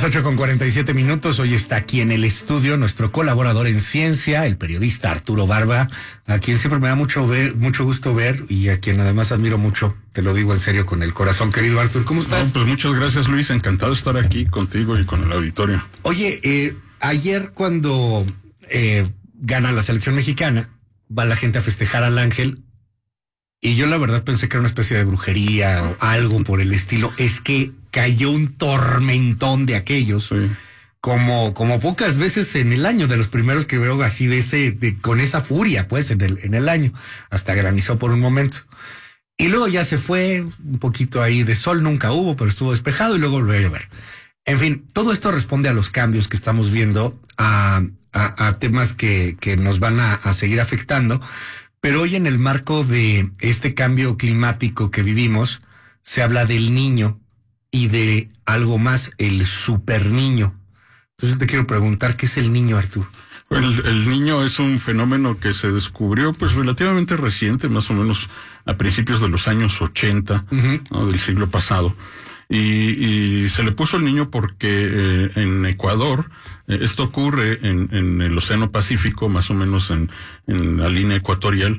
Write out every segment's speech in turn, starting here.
las 8:47. Hoy está aquí en el estudio nuestro colaborador en ciencia, el periodista Arturo Barba, a quien siempre me da mucho gusto ver y a quien además admiro mucho. Te lo digo en serio con el corazón, querido Arturo. ¿Cómo estás? No, pues muchas gracias, Luis. Encantado de estar aquí contigo y con el auditorio. Oye, ayer cuando gana la selección mexicana, va la gente a festejar al Ángel. Y yo la verdad pensé que era una especie de brujería o algo por el estilo. Es que cayó un tormentón de aquellos, sí, como pocas veces en el año, de los primeros que veo así con esa furia, pues, en el año. Hasta granizó por un momento. Y luego ya se fue, un poquito ahí de sol nunca hubo, pero estuvo despejado y luego volvió a llover. En fin, todo esto responde a los cambios que estamos viendo, a temas que nos van a seguir afectando. Pero hoy, en el marco de este cambio climático que vivimos, se habla del niño y de algo más, el superniño. Entonces te quiero preguntar, ¿qué es el niño, Arturo? Bueno, el niño es un fenómeno que se descubrió pues relativamente reciente, más o menos a principios de los años 80, ¿no?, del siglo pasado. Y se le puso el niño porque en Ecuador, esto ocurre en el Océano Pacífico, más o menos en la línea ecuatorial.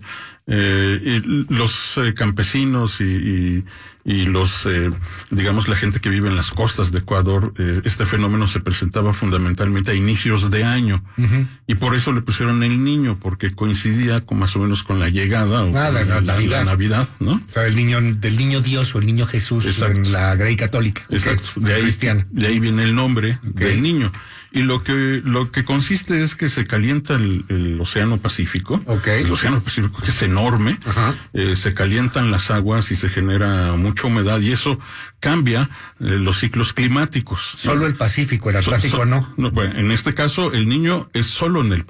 Y los campesinos y los, digamos, la gente que vive en las costas de Ecuador, este fenómeno se presentaba fundamentalmente a inicios de año. Y por eso le pusieron el niño, porque coincidía más o menos con la llegada, la Navidad, ¿no? O sea, del niño Dios o el niño Jesús. Exacto. En la Grey Católica. Exacto. Cristiana. De ahí viene el nombre del niño. Y lo que consiste es que se calienta el Océano Pacífico. El Océano Pacífico, que es enorme. Se calientan las aguas y se genera mucha humedad, y eso cambia los ciclos climáticos. Solo el Pacífico, el Atlántico no. Bueno, en este caso el niño es solo en el